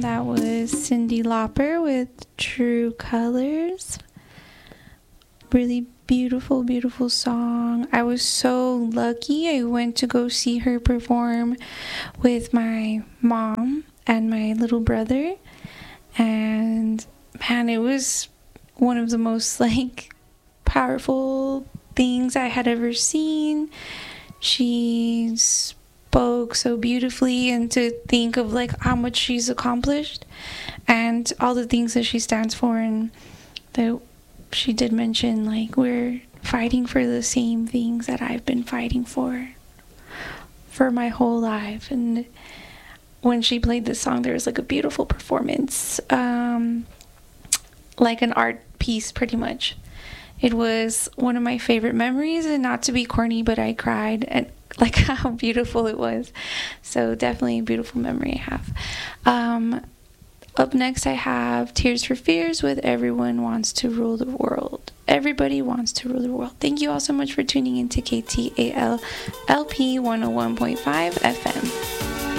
that was Cyndi Lauper with True Colors. Really beautiful, beautiful song. I was so lucky. I went to go see her perform with my mom and my little brother. And man, it was one of the most powerful things I had ever seen. She spoke so beautifully, and to think of how much she's accomplished and all the things that she stands for, and that she did mention we're fighting for the same things that I've been fighting for my whole life. And when she played this song, there was a beautiful performance, like an art piece pretty much. It was one of my favorite memories, and not to be corny, but I cried and how beautiful it was. So definitely a beautiful memory I have. Up next I have Tears for Fears with Everyone Wants to Rule the World. Everybody wants to rule the world. Thank you all so much for tuning in to KTAL LP 101.5 FM.